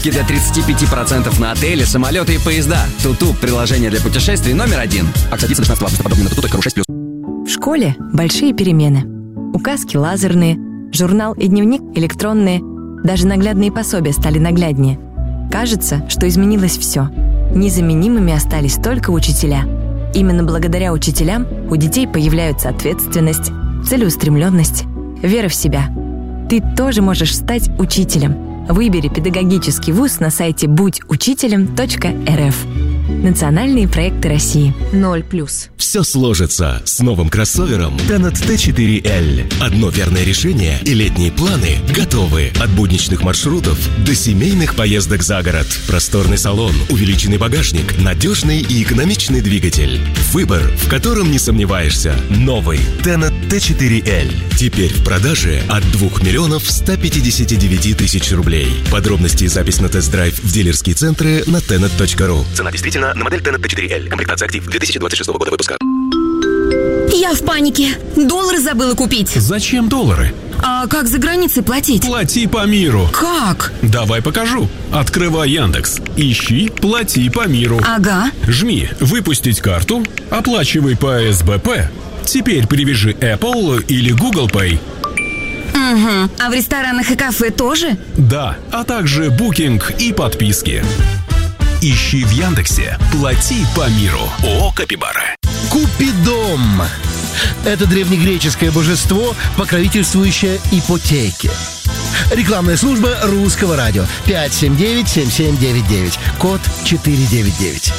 До 35% на отели, самолеты и поезда. Туту – приложение для путешествий номер 1. Акция длится до 16 августа. Подробнее на tutu.ru 6+. В школе большие перемены. Указки лазерные, журнал и дневник электронные. Даже наглядные пособия стали нагляднее. Кажется, что изменилось все. Незаменимыми остались только учителя. Именно благодаря учителям у детей появляются ответственность, целеустремленность, вера в себя. Ты тоже можешь стать учителем. Выбери педагогический вуз на сайте будьучителем.рф. Национальные проекты России. 0+. Все сложится с новым кроссовером Tenet T4L. Одно верное решение, и летние планы готовы. От будничных маршрутов до семейных поездок за город. Просторный салон, увеличенный багажник, надежный и экономичный двигатель. Выбор, в котором не сомневаешься. Новый Tenet T4L. Теперь в продаже от 2 159 000 рублей. Подробности и запись на тест-драйв в дилерские центры на tenet.ru. Цена действительно на модель Tenet T4L. Комплектация актив 2026 года выпуска. Я в панике. Доллары забыла купить. Зачем доллары? А как за границей платить? Плати по миру. Как? Давай покажу. Открывай Яндекс. Ищи «Плати по миру». Ага. Жми «Выпустить карту», оплачивай по СБП. Теперь привяжи Apple или Google Pay. Угу. А в ресторанах и кафе тоже? Да, а также букинг и подписки. Ищи в Яндексе «Плати по миру». ООО «Капибара». Купидом. Это древнегреческое божество, покровительствующее ипотеке. Рекламная служба Русского радио. 579-7799. Код 499.